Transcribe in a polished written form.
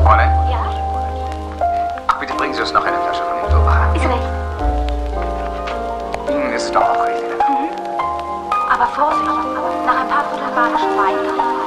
Freundin? Ja? Ach, bitte bringen Sie uns noch eine Flasche von dem Dober. Ist recht. Ihnen ist es doch auch recht. Aber Vorsicht, nach ein paar Vierteln magische Wein.